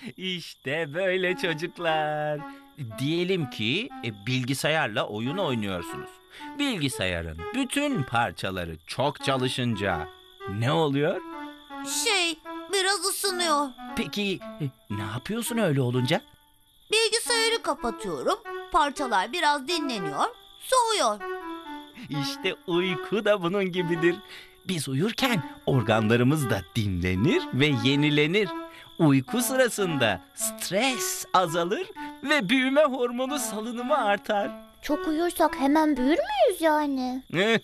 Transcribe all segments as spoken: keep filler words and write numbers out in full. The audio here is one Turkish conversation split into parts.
İşte böyle çocuklar. Diyelim ki e, bilgisayarla oyun oynuyorsunuz. Bilgisayarın bütün parçaları çok çalışınca ne oluyor? Şey, biraz ısınıyor. Peki e, ne yapıyorsun öyle olunca? Bilgisayarı kapatıyorum. Parçalar biraz dinleniyor. Soğuyor. İşte uyku da bunun gibidir. Biz uyurken organlarımız da dinlenir ve yenilenir. Uyku sırasında stres azalır ve büyüme hormonu salınımı artar. Çok uyursak hemen büyür müyüz yani?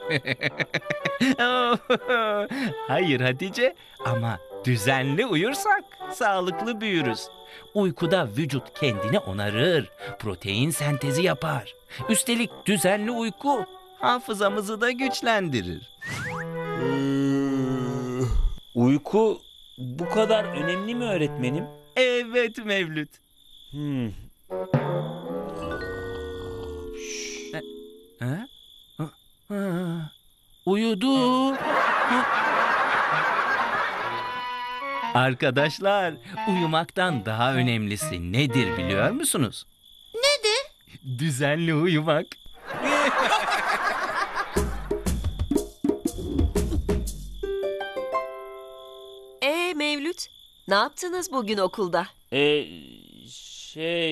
Hayır Hatice, ama düzenli uyursak sağlıklı büyürüz. Uykuda vücut kendini onarır, protein sentezi yapar. Üstelik düzenli uyku hafızamızı da güçlendirir. Uyku bu kadar önemli mi öğretmenim? Evet Mevlüt. Hmm. Ha? Ha? Ha. Uyudu. Ha. Arkadaşlar, uyumaktan daha önemlisi nedir biliyor musunuz? Nedir? Düzenli uyumak. Ee Mevlüt, ne yaptınız bugün okulda? Ee, şey...